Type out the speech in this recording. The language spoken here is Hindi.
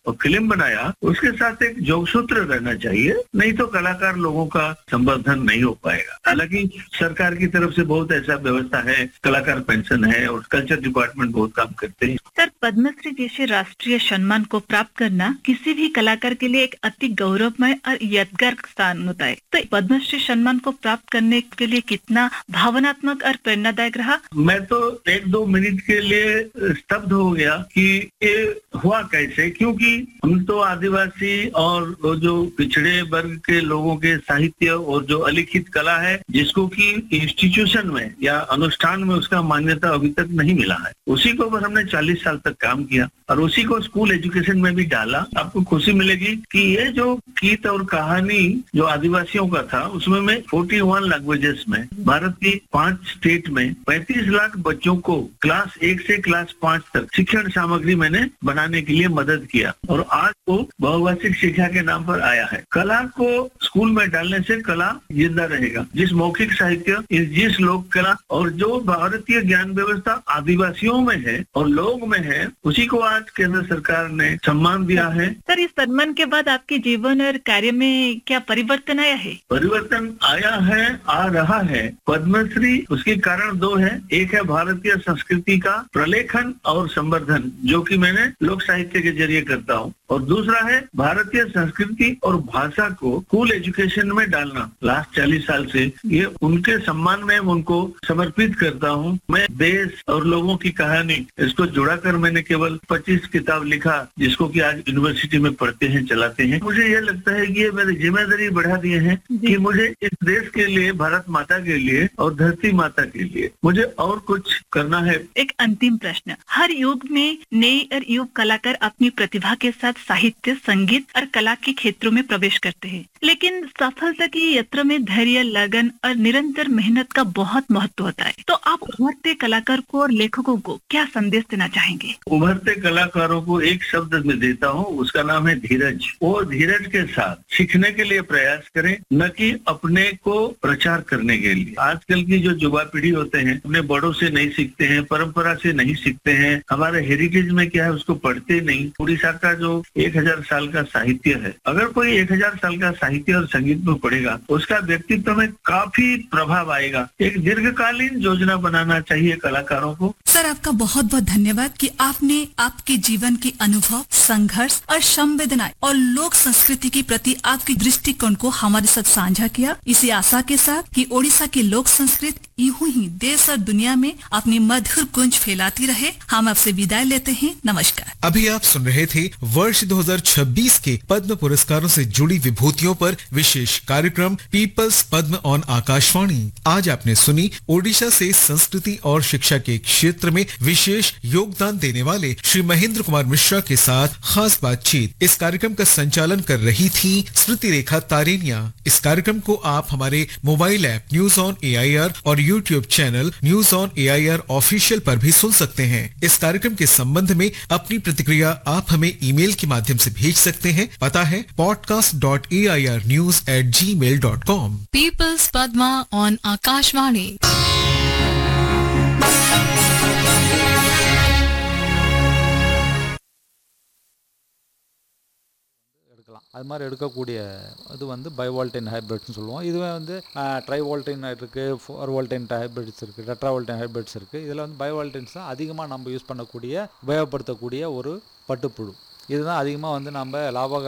और फिल्म बनाया, उसके साथ एक जोगसूत्र रहना चाहिए, नहीं तो कलाकार लोगों का संवर्धन नहीं हो पाएगा। हालांकि सरकार की तरफ से बहुत ऐसा व्यवस्था है, कलाकार पेंशन है और कल्चर डिपार्टमेंट बहुत काम करते हैं। सर, पद्मश्री जैसे राष्ट्रीय सम्मान को प्राप्त करना किसी भी कलाकार के लिए एक अति गौरवमय और यादगार स्थान होता है। तो पद्मश्री सम्मान को प्राप्त करने के लिए कितना भावनात्मक और प्रेरणादायक रहा? मैं तो 1-2 मिनट के लिए स्तब्ध हो गया कि ये हुआ कैसे, क्योंकि हम तो आदिवासी और वो जो पिछड़े वर्ग के लोगों के साहित्य और जो अलिखित कला है, जिसको कि इंस्टीट्यूशन में या अनुष्ठान में उसका मान्यता अभी तक नहीं मिला है, उसी को ऊपर हमने 40 साल तक काम किया और उसी को स्कूल एजुकेशन में भी डाला। आपको खुशी मिलेगी कि ये जो गीत और कहानी जो आदिवासियों का था, उसमें मैं 41 लैंग्वेजेस में भारत की 5 स्टेट में 35 लाख बच्चों को क्लास 1 से क्लास 5 तक शिक्षण सामग्री मैंने बनाने के लिए मदद किया और आज वो बहुभाषिक शिक्षा के नाम पर आया है। कला को स्कूल में डालने से कला जिंदा रहेगा। जिस मौखिक साहित्य, जिस लोक कला और जो भारतीय ज्ञान व्यवस्था आदिवासियों में है और लोग में है, उसी को आज केंद्र सरकार ने सम्मान दिया है। सर, इस सम्मान के बाद आपके जीवन और कार्य में क्या परिवर्तन आया है? परिवर्तन आया है, आ रहा है। पद्मश्री उसके कारण 2 है। एक है भारतीय संस्कृति का प्रलेखन और संवर्धन, जो कि मैंने लोक साहित्य के जरिए करता हूँ, और दूसरा है भारतीय संस्कृति और भाषा को स्कूल एजुकेशन में डालना। लास्ट 40 साल से ये उनके सम्मान में उनको समर्पित करता हूँ। मैं देश और लोगों की कहानी इसको जुड़ाकर मैंने केवल 25 किताब लिखा, जिसको कि आज यूनिवर्सिटी में पढ़ते हैं, चलाते हैं। मुझे ये लगता है कि ये मेरी जिम्मेदारी बढ़ा दिए हैं कि मुझे इस देश के लिए, भारत माता के लिए और धरती माता के लिए मुझे और कुछ करना है। एक अंतिम प्रश्न, हर युग में नए और युवा कलाकार अपनी प्रतिभा के साथ साहित्य, संगीत और कला के क्षेत्रों में प्रवेश करते हैं, लेकिन सफलता की यात्रा में धैर्य, लगन और निरंतर मेहनत का बहुत महत्व होता है। तो आप उभरते कलाकार को और लेखकों को क्या संदेश देना चाहेंगे? उभरते कलाकारों को एक शब्द में देता हूँ, उसका नाम है धीरज। वो धीरज के साथ सीखने के लिए प्रयास करें, न कि अपने को प्रचार करने के लिए। आजकल की जो युवा पीढ़ी होते हैं, अपने बड़ों से नहीं सीखते हैं, परंपरा से नहीं सीखते हैं, हमारे हेरिटेज में क्या है उसको पढ़ते नहीं। उड़ीसा का जो 1000 साल का साहित्य है, अगर कोई 1000 साल का साहित्य और संगीत में पढ़ेगा, उसका व्यक्तित्व में काफी प्रभाव आएगा। एक दीर्घकालीन योजना बनाना चाहिए कलाकारों को। सर, आपका बहुत बहुत धन्यवाद कि आपने आपके जीवन के अनुभव, संघर्ष और संवेदनाएं और लोक संस्कृति के प्रति आपके दृष्टिकोण को हमारे साथ साझा किया। इसी आशा के साथ कि ओडिशा की लोक संस्कृति यूं ही देश और दुनिया में अपनी मधुर गूंज फैलाती रहे, हम आपसे विदाई लेते हैं। नमस्कार। अभी आप सुन रहे थे वर्ष 2026 के पद्म पुरस्कारों से जुड़ी विभूतियों पर विशेष कार्यक्रम पीपल्स पद्म ऑन आकाशवाणी। आज आपने सुनी ओडिशा से संस्कृति और शिक्षा के क्षेत्र में विशेष योगदान देने वाले श्री महेंद्र कुमार मिश्रा के साथ खास बातचीत। इस कार्यक्रम का संचालन कर रही थी श्रुति रेखा तारेनिया। इस कार्यक्रम को आप हमारे mobile app news on AIR और YouTube channel news on AIR official पर भी सुन सकते हैं। इस कार्यक्रम के संबंध में अपनी प्रतिक्रिया आप हमें ईमेल के माध्यम से भेज सकते हैं। पता है podcast.airnews@gmail.com। Peoples Padma on Akashvani. அது மாதிரி எடுக்கக்கூடிய இது வந்து பைவால்டைன் ஹைப்ரிட்ஸ்னு சொல்லுவோம். இதுவே வந்து ட்ரைவால்டைன் இருக்குது, 4வால்டைன் ஹைப்ரிட்ஸ் இருக்குது, டெட்ராவால்டைன் ஹைப்ரிட்ஸ் இருக்குது. இதில் வந்து பைவால்டைன்ஸ் தான் அதிகமாக நம்ம யூஸ் பண்ணக்கூடிய, உபயோகப்படுத்தக்கூடிய ஒரு பட்டுப்புழு. இதுதான் அதிகமாக வந்து நம்ம லாபக